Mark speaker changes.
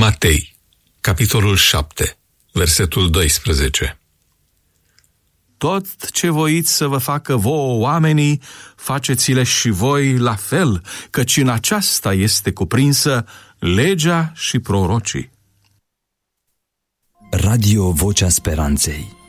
Speaker 1: Matei, capitolul 7, versetul 12.
Speaker 2: Tot ce voiți să vă facă vouă oamenii, faceți-le și voi la fel, căci în aceasta este cuprinsă legea și prorocii.
Speaker 3: Radio Vocea Speranței.